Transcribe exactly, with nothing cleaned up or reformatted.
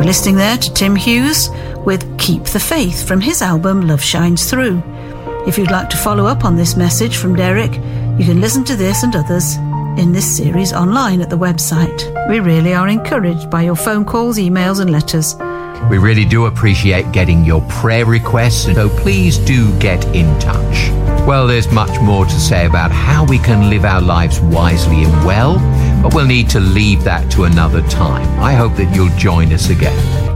listening there to Tim Hughes with Keep the Faith from his album Love Shines Through. If you'd like to follow up on this message from Derek, you can listen to this and others in this series online at the website. We really are encouraged by your phone calls, emails and letters. We really do appreciate getting your prayer requests, so please do get in touch. Well, there's much more to say about how we can live our lives wisely and well, but we'll need to leave that to another time. I hope that you'll join us again.